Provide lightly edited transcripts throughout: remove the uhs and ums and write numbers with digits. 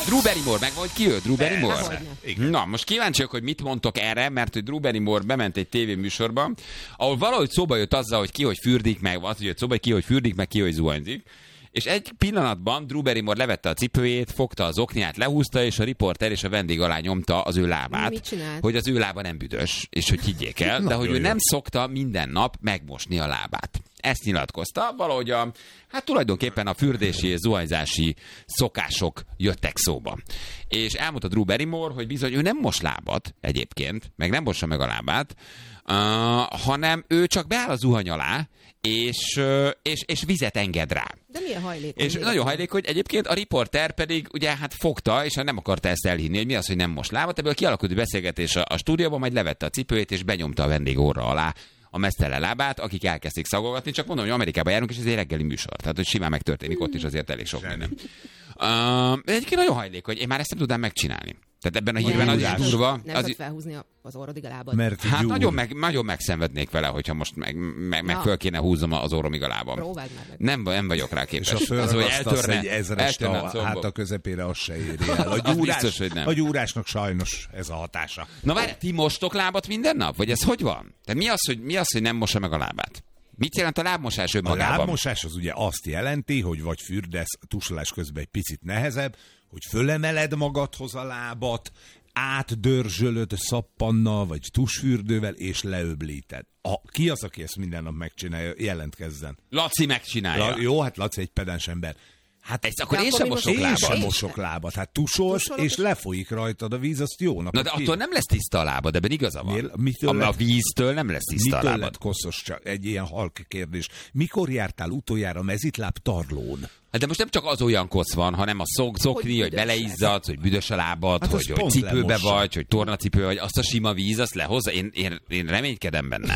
Drew Barrymore, meg vagy ki ő? Drew Barrymore? Igen. Na, most kíváncsiak, hogy mit mondtok erre, mert hogy Drew Barrymore bement egy tévéműsorba, ahol valahogy szóba jött azzal, hogy ki hogy fürdik meg, az jött szóba, hogy ki hogy fürdik meg, ki hogy zuhanyzik. És egy pillanatban Drew Barrymore levette a cipőjét, fogta az okniát, lehúzta, és a riporter és a vendég alá nyomta az ő lábát. Mit csinált? Hogy az ő lába nem büdös, és hogy higgyék el, de hogy ő nem szokta minden nap megmosni a lábát. Ezt nyilatkozta, valahogy hát tulajdonképpen a fürdési és zuhanyzási szokások jöttek szóba. És elmondta Drew Barrymore, hogy bizony ő nem mos lábat egyébként, meg nem mossa meg a lábát, hanem ő csak beáll a zuhany alá, és vizet enged rá. De milyen hajlékony? És nagyon hajlékony, egyébként a riporter pedig ugye hát fogta, és nem akarta ezt elhinni, hogy mi az, hogy nem mos lábat. Ebből kialakult beszélgetés a stúdióban, majd levette a cipőjét, és benyomta a vendég orra alá a mesztelen lábát, akik elkezdték szagolgatni, csak mondom, hogy Amerikába járunk, és ez egy reggeli műsor. Tehát, hogy simán megtörténik ott is azért elég sok minden. Egyébként nagyon hajlékony, én már ezt nem tudnám megcsinálni. Tehát ebben a hírben az is durva. Nem tudod felhúzni az orrodig a lábad. Mert hát nagyon megszenvednék vele, hogyha most meg föl kéne húznom az orromig a lábam. Próbáld már meg. Nem vagyok rá képes. És ha fölragasztasz egy ezerest hát a közepére, az se éri el. A gyúrásnak sajnos ez a hatása. Na várj, ti mostok lábat minden nap? Vagy ez hogy van? Tehát mi az, hogy nem mossa meg a lábát? Mit jelent a lábmosás önmagában? A lábmosás az ugye azt jelenti, hogy vagy fürdesz tusolás közben egy picit nehezebb, hogy fölemeled magadhoz a lábat, átdörzsölöd szappannal vagy tusfürdővel, és leöblíted. Ki az, aki ezt minden nap megcsinálja? Jelentkezzen. Laci megcsinálja. Jó, hát Laci egy pedens ember. Hát akkor én sem mosok lábat. Én sem mosok lábat. Hát tusolsz, és lefolyik rajtad a víz, azt jó napot. Na de attól nem lesz tiszta a lábad, ebben igaza van. A víztől nem lesz tiszta a lábad. Mitől lett koszos, csak egy ilyen halk kérdés. Mikor jártál utoljára mezitláb tarlón? Hát de most nem csak az olyan kosz van, hanem a szokni, hogy beleizzadsz, hogy büdös a lábad, hát hogy cipőbe vagy, hogy tornacipő vagy, azt a sima víz, azt lehozza. Én reménykedem benne.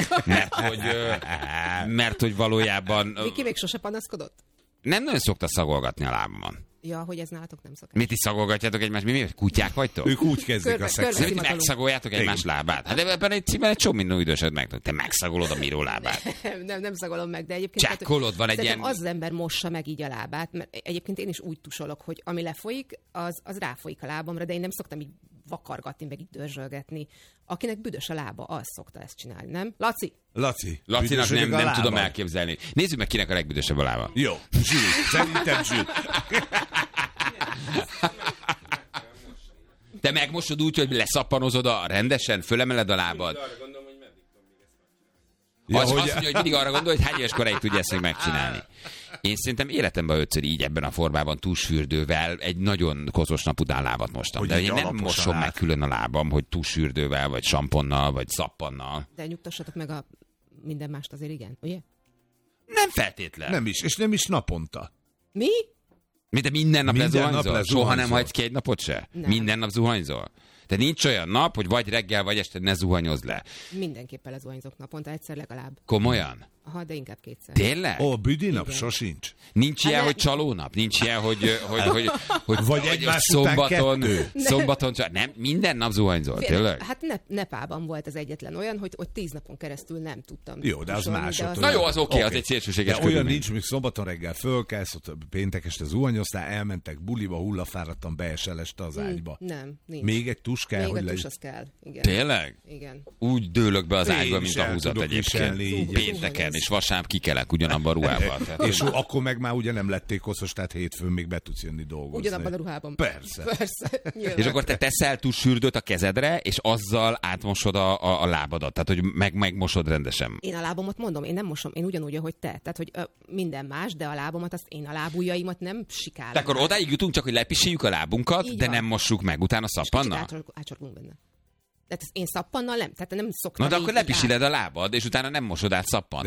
Mert hogy valójában... Viki még sose panaszkodott? Nem nagyon szokta szagolgatni a lábamon. Ja, hogy ez nálatok nem szokás. Mit is szagolgatjátok egymást? Mi kutyák vagytok? Ők úgy kezdik a szexet. Megszagoljátok egymás lábát? Hát ebben egy címben egy csomó minden üdösöd meg. Te megszagolod a Miró lábát. Nem szagolom meg, de egyébként... Csekkolod, van egy ilyen... Az az ember mossa meg így a lábát, mert egyébként én is úgy tusolok, hogy ami lefolyik, az ráfolyik a lábamra, de én nem szoktam így vakargatni, meg így dörzsölgetni. Akinek büdös a lába, az szokta ezt csinálni, nem? Lacinak nem tudom elképzelni. Nézzük meg, kinek a legbüdösebb a lába. Jó, Zsül, szerintem Zsül. Te megmosod úgy, hogy leszappanozod rendesen, fölemeled a lábad. Azt mondja, hogy mindig arra gondol, hogy hány éves koráig tudja ezt megcsinálni. Én szerintem életemben 5-ször így ebben a formában tusfürdővel egy nagyon koszos nap után lábat mostam. Hogy de én nem mosom meg külön a lábam, hogy tusfürdővel, vagy samponnal, vagy szappannal. De nyugtassatok meg a minden mást azért igen, ugye? Nem feltétlen. Nem is, és nem is naponta. Mi? De minden nap lezuhanyzol? Soha nem hagysz ki egy napot se? Nem. Minden nap zuhanyzol? De nincs olyan nap, hogy vagy reggel, vagy este ne zuhanyozz le. Mindenképpen lezuhanyzok naponta, egyszer legalább. Komolyan? Aha, de inkább kétszer. Tényleg? Büdinap sosincs. Nincs ilyen, hogy csalónap? Nincs ilyen, hogy vagy egymás szombaton nem, minden nap zuhanyzol, tényleg? Hát Nepában volt az egyetlen olyan, hogy 10 napon keresztül nem tudtam. Jó, de az másod. Na jó, az oké, az egy szélsőséges körülmény. Olyan nincs, hogy szombaton reggel fölkelsz, ott péntek este zuhanyoztál, elmentek buliba, hullafáradtan beesel este az ágyba. Nem, nincs. Még egy tus kell, hogy tus az kell. Igen. Tényleg? Igen. Úgy dőlök be az ágyba, mint a húzat egyébként. Pénteken és vasárnap kikelek ugyanabban a ruhában. És akkor meg már ugye nem lették koszos, tehát hétfön még be tudsz jönni dolgozni. Ugyanabban a ruhában. Persze. És akkor te teszel tusfürdőt a kezedre, és azzal átmosod a lábadat, tehát hogy megmosod rendesen. Én a lábamat mondom, én nem mosom, én ugyanúgy, ahogy te. Tehát, hogy minden más, de a lábamat, azt én a lábujjaimat nem sikálom. De akkor odáig jutunk csak, hogy lepisiljük a lábunkat, így de van. Nem mossuk meg utána szappannal? Átcsorgunk benne. Tehát én szappannal nem, tehát nem szoktam. Na de akkor lepisiled a lábad, és utána nem mosod át szappannal.